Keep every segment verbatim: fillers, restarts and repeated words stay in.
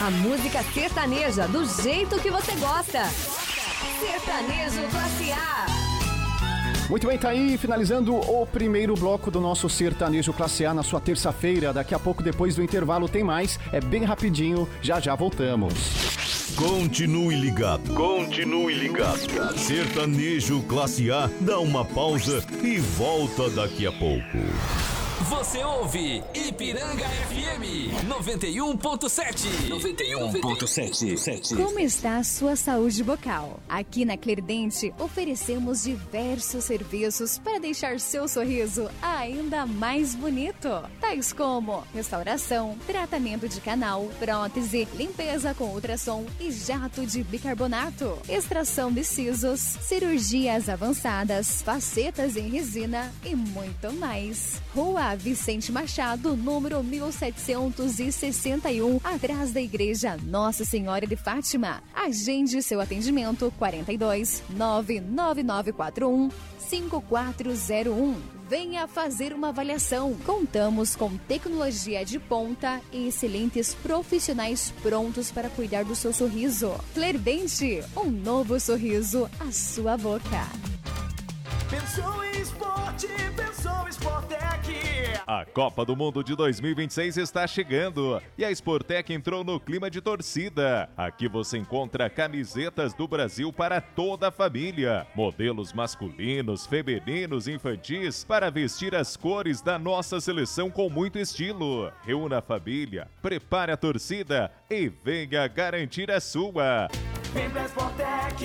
A música sertaneja do jeito que você gosta. Sertanejo Classe A. Muito bem, tá aí, finalizando o primeiro bloco do nosso Sertanejo Classe A na sua terça-feira. Daqui a pouco, depois do intervalo, tem mais. É bem rapidinho, já já voltamos. Continue ligado. Continue ligado. Sertanejo Classe A dá uma pausa e volta daqui a pouco. Você ouve Ipiranga F M noventa e um ponto sete. noventa e um ponto sete. Como está a sua saúde bucal? Aqui na Clerdente oferecemos diversos serviços para deixar seu sorriso ainda mais bonito. Tais como restauração, tratamento de canal, prótese, limpeza com ultrassom e jato de bicarbonato, extração de sisos, cirurgias avançadas, facetas em resina e muito mais. Rua Vicente Machado, número mil setecentos e sessenta e um, atrás da Igreja Nossa Senhora de Fátima. Agende seu atendimento quarenta e dois, nove nove nove quatro um, cinco quatro zero um. Venha fazer uma avaliação. Contamos com tecnologia de ponta e excelentes profissionais prontos para cuidar do seu sorriso. Clerdente, um novo sorriso à sua boca. Pensou em esporte, pensou em Sportec. A Copa do Mundo de dois mil e vinte e seis está chegando e a Sportec entrou no clima de torcida. Aqui você encontra camisetas do Brasil para toda a família, modelos masculinos, femininos e infantis para vestir as cores da nossa seleção com muito estilo. Reúna a família, prepare a torcida e venha garantir a sua. Vem pra Sportec,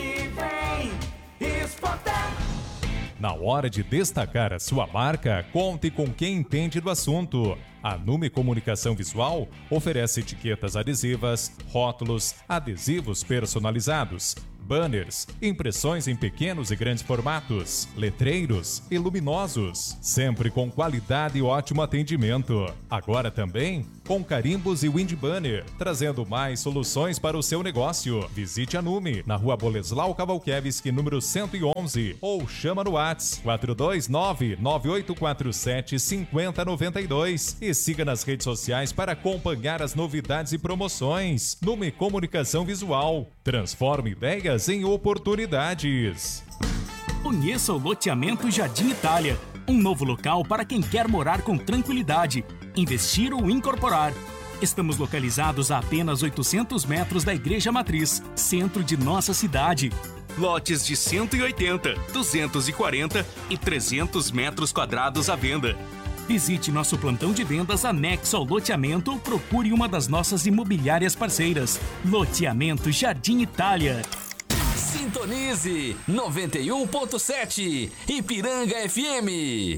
vem Sportec. Na hora de destacar a sua marca, conte com quem entende do assunto. A Nume Comunicação Visual oferece etiquetas adesivas, rótulos, adesivos personalizados, banners, impressões em pequenos e grandes formatos, letreiros e luminosos, sempre com qualidade e ótimo atendimento. Agora também com carimbos e wind banner, trazendo mais soluções para o seu negócio. Visite a Nume, na rua Boleslau Cavalkiewicz, número cento e onze, ou chama no WhatsApp quatro dois nove, nove oito quatro sete, cinco zero nove dois e siga nas redes sociais para acompanhar as novidades e promoções. Nume Comunicação Visual, transforma ideias em oportunidades. Conheça o loteamento Jardim Itália, um novo local para quem quer morar com tranquilidade, investir ou incorporar. Estamos localizados a apenas oitocentos metros da Igreja Matriz, centro de nossa cidade. Lotes de cento e oitenta, duzentos e quarenta e trezentos metros quadrados à venda. Visite nosso plantão de vendas anexo ao loteamento ou procure uma das nossas imobiliárias parceiras. Loteamento Jardim Itália. Sintonize noventa e um ponto sete Ipiranga F M.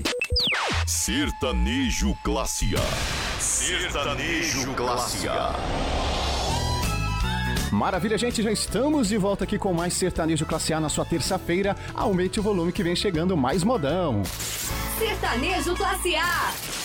Sertanejo Classe A. Sertanejo Classe A. Maravilha, gente, já estamos de volta aqui com mais Sertanejo Classe A na sua terça-feira. Aumente o volume que vem chegando mais modão. Sertanejo Classe A.